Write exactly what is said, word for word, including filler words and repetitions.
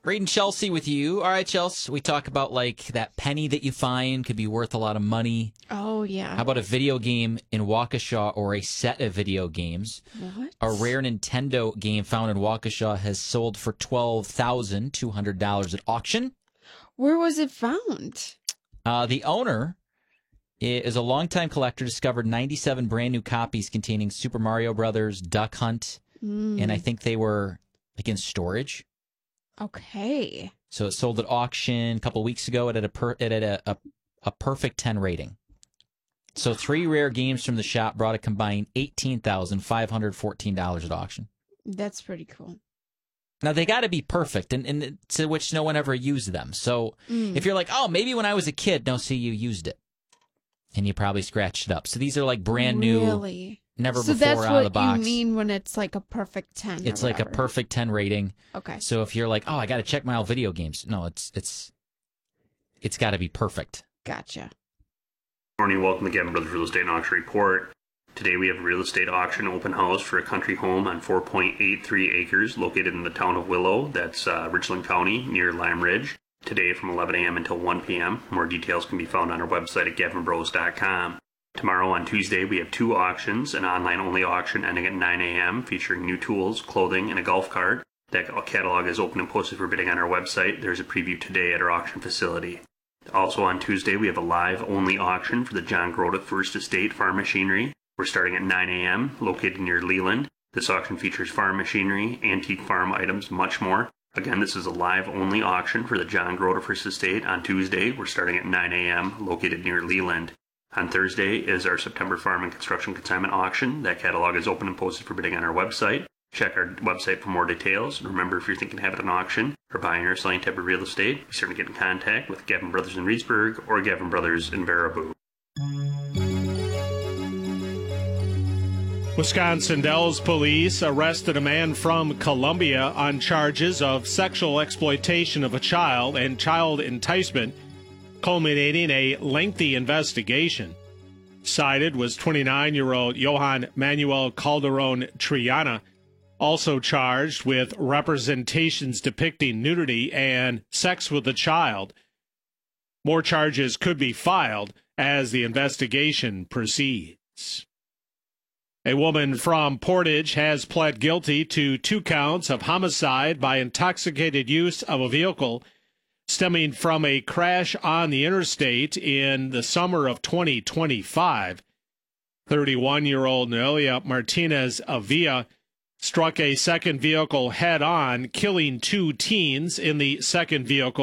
Raiden Chelsea with you. All right, Chelsea, we talk about like that penny that you find could be worth a lot of money. Oh, yeah. How about a video game in Waukesha or a set of video games? What? A rare Nintendo game found in Waukesha has sold for twelve thousand two hundred dollars at auction. Where was it found? Uh, the owner is a longtime collector, discovered ninety-seven brand new copies containing Super Mario Brothers, Duck Hunt, Mm. and I think they were like in storage. Okay. So it sold at auction a couple weeks ago. It had a per, it had a, a a perfect ten rating. So three rare games from the shop brought a combined eighteen thousand five hundred fourteen dollars at auction. That's pretty cool. Now they got to be perfect, and, and to which no one ever used them. So Mm. if you're like, oh, maybe when I was a kid, no, see, you used it, and you probably scratched it up. So these are like brand new, Really? never So before that's out what of the box. you mean when it's like a perfect ten. or It's like a whatever. perfect ten rating. Okay. So if you're like, oh, I got to check my old video games, no, it's it's it's got to be perfect. Gotcha. Morning, welcome to Gavin Brothers Real Estate and Auction Report. Today we have a real estate auction open house for a country home on four point eight three acres located in the town of Willow, that's uh, Richland County near Lime Ridge. Today from eleven a.m. until one p.m. More details can be found on our website at gavin bros dot com. Tomorrow on Tuesday we have two auctions, an online-only auction ending at nine a.m. featuring new tools, clothing, and a golf cart. That catalog is open and posted for bidding on our website. There's a preview today at our auction facility. Also on Tuesday, we have a live-only auction for the John Grota First Estate Farm Machinery. We're starting at nine a.m., located near Leland. This auction features farm machinery, antique farm items, much more. Again, this is a live-only auction for the John Grota First Estate on Tuesday. We're starting at nine a.m., located near Leland. On Thursday is our September Farm and Construction Consignment Auction. That catalog is open and posted for bidding on our website. Check our website for more details. Remember, if you're thinking of having an auction or buying or selling type of real estate, be sure to get in contact with Gavin Brothers in Reedsburg or Gavin Brothers in Baraboo. Wisconsin Dells police arrested a man from Columbia on charges of sexual exploitation of a child and child enticement, culminating a lengthy investigation. Cited was twenty-nine-year-old Johan Manuel Calderon Triana, also charged with representations depicting nudity and sex with a child. More charges could be filed as the investigation proceeds. A woman from Portage has pled guilty to two counts of homicide by intoxicated use of a vehicle stemming from a crash on the interstate in the summer of twenty twenty-five. thirty-one-year-old Noelia Martinez Avila struck a second vehicle head-on, killing two teens in the second vehicle.